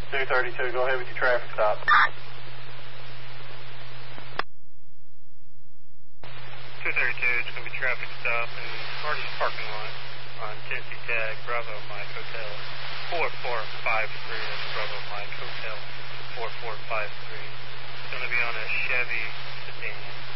232, go ahead with your traffic stop. 232, it's going to be traffic stop in Artist parking lot on Tennessee Tag, Bravo Mike Hotel 4453. That's Bravo Mike Hotel 4453. It's going to be on a Chevy sedan.